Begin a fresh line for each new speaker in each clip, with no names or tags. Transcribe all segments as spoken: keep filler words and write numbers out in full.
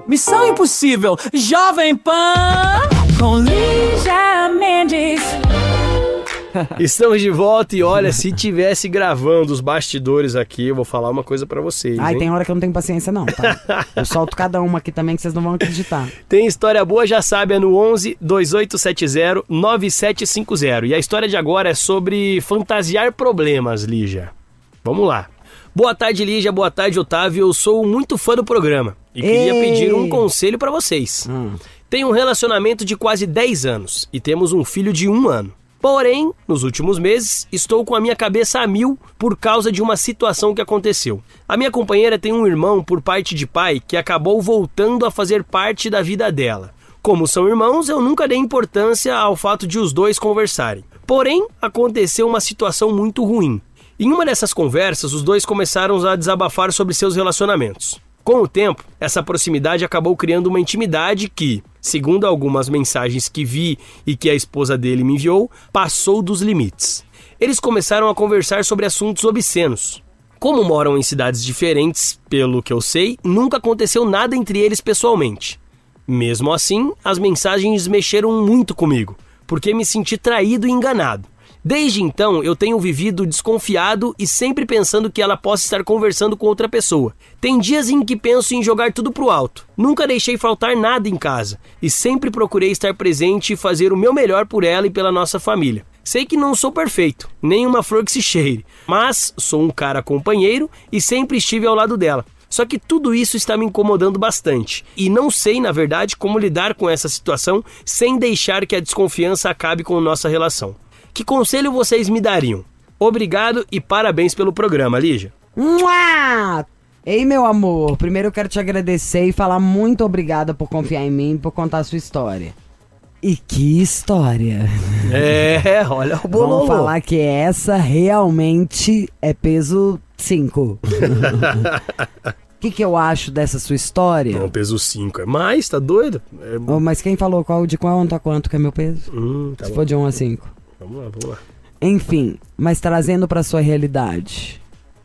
Missão Impossível, Jovem Pan, com Lígia Mendes.
Estamos de volta e olha, se tivesse gravando os bastidores aqui, eu vou falar uma coisa pra vocês.
Ai,
hein?
tem hora que eu não tenho paciência não, tá? Eu solto cada uma aqui também que vocês não vão acreditar.
Tem história boa, já sabe, é no onze, dois oito sete zero, nove sete cinco zero. E a história de agora é sobre fantasiar problemas, Lígia. Vamos lá. Boa tarde, Lígia. Boa tarde, Otávio. Eu sou muito fã do programa e queria
Ei.
pedir um conselho pra vocês.
Hum.
Tenho um relacionamento de quase dez anos e temos um filho de um ano. Porém, nos últimos meses, estou com a minha cabeça a mil por causa de uma situação que aconteceu. A minha companheira tem um irmão por parte de pai que acabou voltando a fazer parte da vida dela. Como são irmãos, eu nunca dei importância ao fato de os dois conversarem. Porém, aconteceu uma situação muito ruim. Em uma dessas conversas, os dois começaram a desabafar sobre seus relacionamentos. Com o tempo, essa proximidade acabou criando uma intimidade que, segundo algumas mensagens que vi e que a esposa dele me enviou, passou dos limites. Eles começaram a conversar sobre assuntos obscenos. Como moram em cidades diferentes, pelo que eu sei, nunca aconteceu nada entre eles pessoalmente. Mesmo assim, as mensagens mexeram muito comigo, porque me senti traído e enganado. Desde então, eu tenho vivido desconfiado e sempre pensando que ela possa estar conversando com outra pessoa. Tem dias em que penso em jogar tudo pro alto. Nunca deixei faltar nada em casa e sempre procurei estar presente e fazer o meu melhor por ela e pela nossa família. Sei que não sou perfeito, nem uma flor que se cheire, mas sou um cara companheiro e sempre estive ao lado dela. Só que tudo isso está me incomodando bastante e não sei, na verdade, como lidar com essa situação sem deixar que a desconfiança acabe com nossa relação. Que conselho vocês me dariam? Obrigado e parabéns pelo programa, Lígia.
Mua! Ei, meu amor, primeiro eu quero te agradecer e falar muito obrigada por confiar em mim e por contar a sua história. E que história!
É, olha o bololô.
Vamos falar que essa realmente é peso cinco. O que, que eu acho dessa sua história?
Não, peso cinco é mais, tá doido? É...
Oh, mas quem falou qual, de quanto a quanto que é meu peso?
Hum, tá
Se
bom.
for de um a cinco.
Vamos lá, vamos lá.
Enfim, mas trazendo pra sua realidade.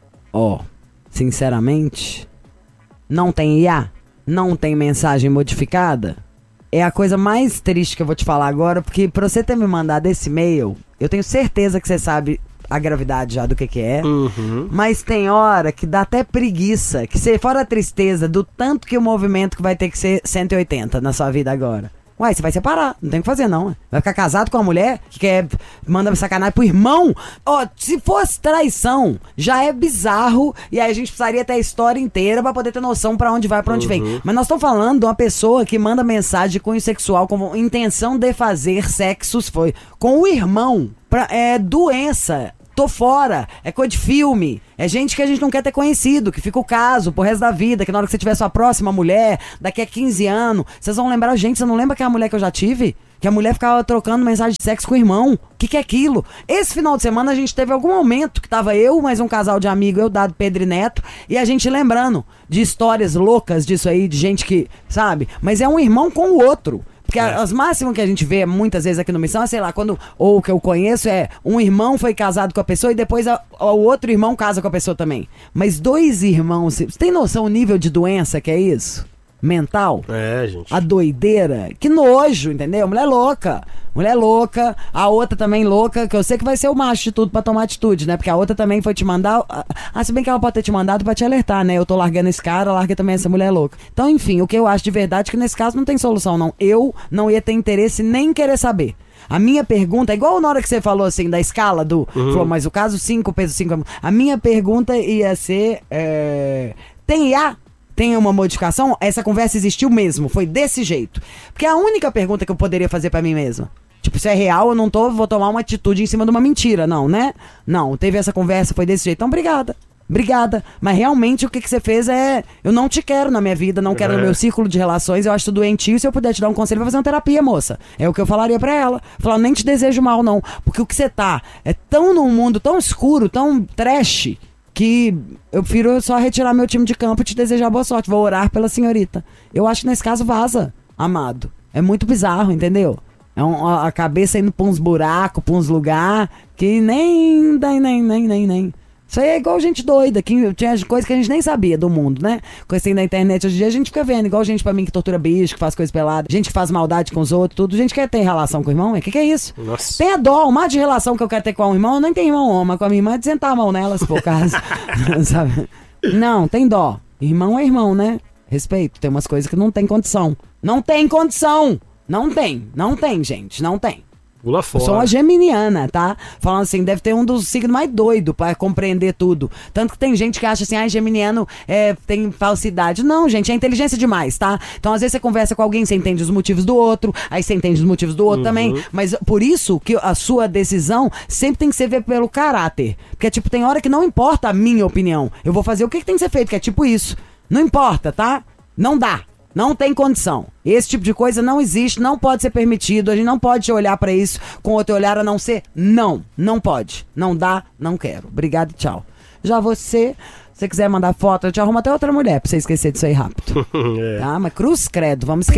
Ó, sinceramente, não tem I A, não tem mensagem modificada. É a coisa mais triste que eu vou te falar agora, porque pra você ter me mandado esse e-mail, eu tenho certeza que você sabe a gravidade já do que que é.
Uhum.
Mas tem hora que dá até preguiça, que você, fora a tristeza do tanto que o movimento que vai ter que ser cento e oitenta na sua vida agora. Uai, você vai separar, não tem o que fazer não. Vai ficar casado com uma mulher que quer, manda sacanagem pro irmão. Ó, se fosse traição, já é bizarro. E aí a gente precisaria ter a história inteira pra poder ter noção pra onde vai, pra onde
Uhum.
vem. Mas nós estamos falando de uma pessoa que manda mensagem de cunho sexual com intenção de fazer sexos, foi, com o irmão. Pra, é doença. Tô fora, é coisa de filme. É gente que a gente não quer ter conhecido, que fica o caso pro resto da vida, que na hora que você tiver sua próxima mulher, daqui a quinze anos, vocês vão lembrar, gente, você não lembra que é a mulher que eu já tive? Que a mulher ficava trocando mensagem de sexo com o irmão. O que que é aquilo? Esse final de semana a gente teve algum momento que tava eu, mais um casal de amigo, eu, Dado, Pedro e Neto, e a gente lembrando de histórias loucas disso aí, de gente que, sabe? Mas é um irmão com o outro. Porque
É.
as máximas que a gente vê muitas vezes aqui no Missão é, sei lá, quando, ou o que eu conheço é um irmão foi casado com a pessoa e depois a, o outro irmão casa com a pessoa também. Mas dois irmãos, você tem noção o nível de doença que é isso? Mental?
É, gente.
A doideira? Que nojo, entendeu? Mulher louca. Mulher louca, a outra também louca, que eu sei que vai ser o macho de tudo pra tomar atitude, né? Porque a outra também foi te mandar... Ah, se bem que ela pode ter te mandado pra te alertar, né? Eu tô largando esse cara, larga também essa mulher louca. Então, enfim, o que eu acho de verdade é que nesse caso não tem solução, não. Eu não ia ter interesse nem querer saber. A minha pergunta, é igual na hora que você falou assim, da escala do...
Uhum.
Falou, mas o caso cinco, peso cinco... A minha pergunta ia ser... É, tem I A? Tem uma modificação? Essa conversa existiu mesmo, foi desse jeito. Porque é a única pergunta que eu poderia fazer pra mim mesma. Tipo, se é real, eu não tô, vou tomar uma atitude em cima de uma mentira, não, né? Não, teve essa conversa, foi desse jeito. Então, obrigada. Obrigada. Mas realmente o que, que você fez é... Eu não te quero na minha vida, não quero
É.
no meu círculo de relações, eu acho doentio. Se eu puder te dar um conselho, vai fazer uma terapia, moça. É o que eu falaria pra ela. Falar, nem te desejo mal, não. Porque o que você tá é tão num mundo tão escuro, tão trash... que eu prefiro só retirar meu time de campo e te desejar boa sorte. Vou orar pela senhorita. Eu acho que nesse caso vaza, amado. É muito bizarro, entendeu? É um, a, a cabeça indo pra uns buracos, pra uns lugares que nem, nem, nem, nem, nem, nem. Isso aí é igual gente doida, que tinha coisa que a gente nem sabia do mundo, né? Coisa que tem na internet hoje em dia, a gente fica vendo. Igual gente pra mim que tortura bicho, que faz coisa pelada, gente que faz maldade com os outros, tudo. Gente quer ter relação com o irmão, o que que é isso?
Nossa.
Tenha dó, o mar de relação que eu quero ter com um irmão, eu nem tenho irmão homem, mas com a minha irmã é de sentar a mão nela, se for o caso. Sabe? Não, tem dó. Irmão é irmão, né? Respeito, tem umas coisas que não tem condição. Não tem condição! Não tem, não tem, gente, não tem.
Pula
Eu
fora.
sou uma geminiana, tá? Falando assim, deve ter um dos signos mais doidos pra compreender tudo. Tanto que tem gente que acha assim, ah, geminiano é, tem falsidade. Não, gente, é inteligência demais, tá? Então, às vezes você conversa com alguém, você entende os motivos do outro, aí você entende os motivos do outro
Uhum.
também. Mas por isso que a sua decisão sempre tem que ser ver pelo caráter. Porque, tipo, tem hora que não importa a minha opinião. Eu vou fazer o que, que tem que ser feito, que é tipo isso. Não importa, tá? Não dá. Não tem condição. Esse tipo de coisa não existe, não pode ser permitido. A gente não pode olhar pra isso com outro olhar a não ser não. Não pode. Não dá, não quero. Obrigado e tchau. Já você, se você quiser mandar foto, eu te arrumo até outra mulher pra você esquecer disso aí rápido.
É.
Tá? Mas cruz credo, vamos esquecer.